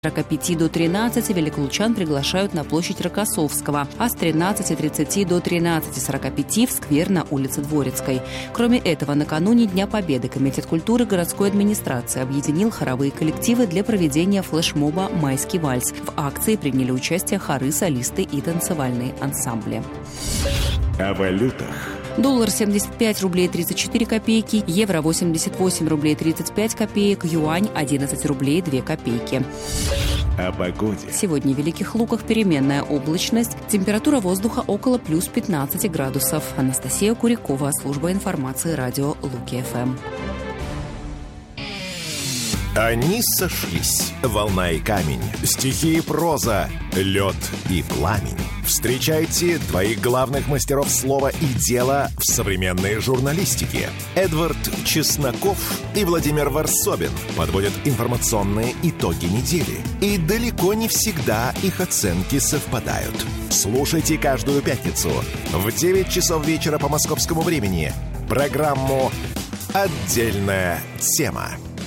45 до 13 великолучан приглашают на площадь Рокоссовского, а с 13:30 до 13:45 в сквер на улице Дворецкой. Кроме этого, накануне Дня Победы Комитет культуры городской администрации объединил хоровые коллективы для проведения флешмоба «Майский вальс». В акции приняли участие хоры, солисты и танцевальные ансамбли. О валютах. Доллар 75 рублей 34 копейки, евро 88 рублей 35 копеек, юань 11 рублей 2 копейки. О погоде. Сегодня в Великих Луках переменная облачность, температура воздуха около плюс 15 градусов. Анастасия Курякова, служба информации радио Луки-ФМ. Они сошлись. Волна и камень, стихи и проза, лед и пламень. Встречайте двоих главных мастеров слова и дела в современной журналистике. Эдвард Чесноков и Владимир Варсобин подводят информационные итоги недели. И далеко не всегда их оценки совпадают. Слушайте каждую пятницу в 9 часов вечера по московскому времени программу «Отдельная тема».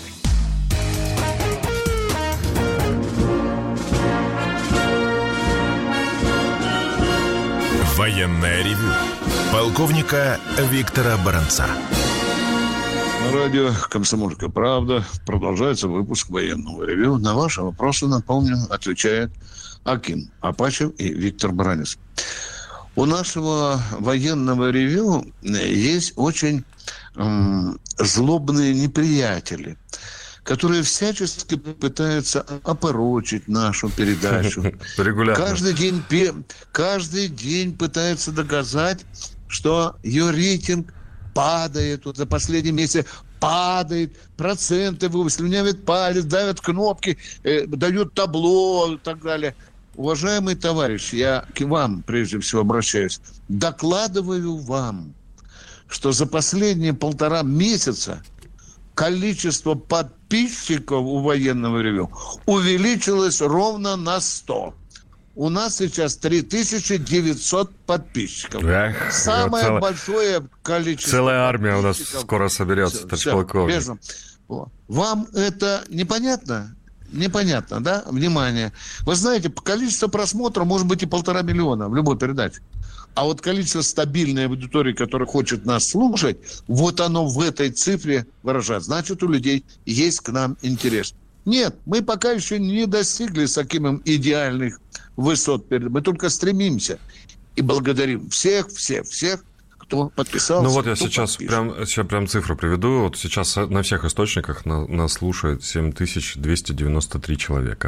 Военное ревю полковника Виктора Баранца. На радио «Комсомольская правда» продолжается выпуск военного ревю. На ваши вопросы, напомню, отвечают Аким Апачев и Виктор Баранец. У нашего военного ревю есть очень злобные неприятели, которые всячески пытаются опорочить нашу передачу. Регулярно. Каждый день пытаются доказать, что ее рейтинг падает. Вот за последний месяц падает, проценты выслюнявят палец, давят кнопки, дают табло и так далее. Уважаемый товарищ, я к вам прежде всего обращаюсь. Докладываю вам, что за последние 1,5 месяца количество подписчиков у военного ревю увеличилось ровно на 100. У нас сейчас 3900 подписчиков. Самое большое количество. Целая армия у нас скоро соберется, товарищ полковник. Вам это непонятно? Непонятно, да? Внимание. Вы знаете, количество просмотров может быть и 1,5 миллиона в любой передаче. А вот количество стабильной аудитории, которая хочет нас слушать, вот оно в этой цифре выражается. Значит, у людей есть к нам интерес. Нет, мы пока еще не достигли с Акимом идеальных высот. Мы только стремимся. И благодарим всех, кто подписался. Ну вот я сейчас прям цифру приведу. Вот сейчас на всех источниках нас слушает 7293 человека.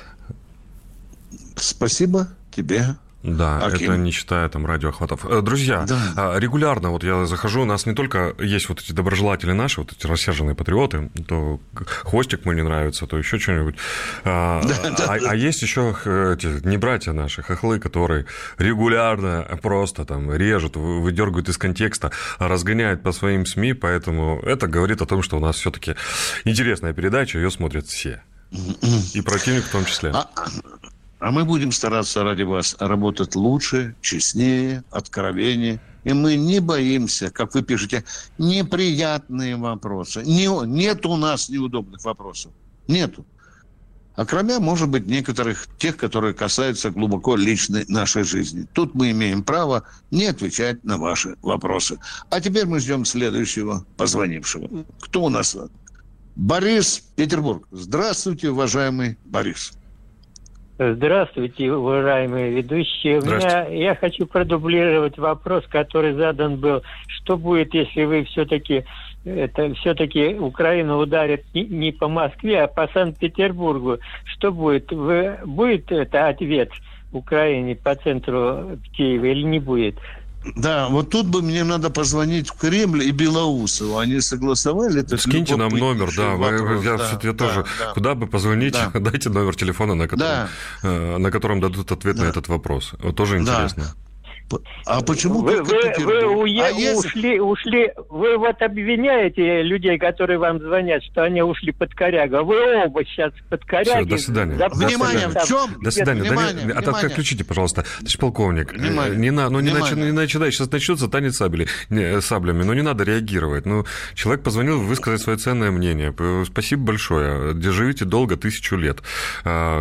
Спасибо тебе. Да, это не считая там радиоохватов. Друзья, регулярно вот я захожу, у нас не только есть вот эти доброжелатели наши, вот эти рассерженные патриоты, то хвостик мне не нравится, то еще что-нибудь. А есть еще эти не братья наши, хохлы, которые регулярно просто там режут, выдергивают из контекста, разгоняют по своим СМИ, поэтому это говорит о том, что у нас все-таки интересная передача, ее смотрят все. И противник в том числе. А мы будем стараться ради вас работать лучше, честнее, откровеннее. И мы не боимся, как вы пишете, неприятные вопросы. Нет у нас неудобных вопросов. Нету. А кроме, может быть, некоторых тех, которые касаются глубоко личной нашей жизни. Тут мы имеем право не отвечать на ваши вопросы. А теперь мы ждем следующего позвонившего. Кто у нас? Борис, Петербург. Здравствуйте, уважаемый Борис. Здравствуйте, уважаемые ведущие. Я хочу продублировать вопрос, который задан был. Что будет, если вы все-таки Украину ударит не по Москве, а по Санкт-Петербургу? Что будет? Будет это ответ Украине по центру Киева или не будет? Да, вот тут бы мне надо позвонить в Кремль и Белоусову. Они согласовали это? Скиньте нам номер, я тоже. Куда бы позвонить? Да. Дайте номер телефона, на котором дадут ответ на этот вопрос. Вот тоже интересно. А почему вы ушли, вы вот обвиняете людей, которые вам звонят, что они ушли под корягу. Вы оба сейчас под корягу. Все, до свидания. Внимание, в чем? До свидания. Внимание. Отключите, пожалуйста, товарищ полковник. Внимание. Не начинай, сейчас начнется танец саблями, но не надо реагировать. Ну, человек позвонил высказать свое ценное мнение. Спасибо большое. Живите долго, 1000 лет.